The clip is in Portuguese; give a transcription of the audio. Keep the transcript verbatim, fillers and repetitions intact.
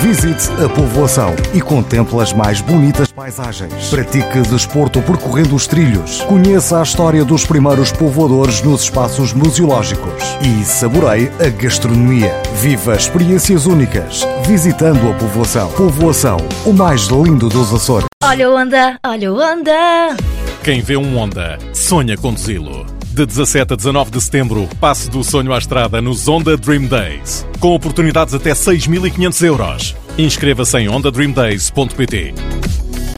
Visite a povoação e contemple as mais bonitas paisagens. Pratique desporto percorrendo os trilhos. Conheça a história dos primeiros povoadores nos espaços museológicos. E saboreie a gastronomia. Viva experiências únicas visitando a povoação. Povoação, o mais lindo dos Açores. Olha o Honda, olha o Honda. Quem vê um Honda, sonha conduzi-lo. De dezassete a dezanove de setembro, passe do sonho à estrada nos Honda Dream Days. Com oportunidades até seis mil e quinhentos euros. Inscreva-se em honda dream days ponto pt.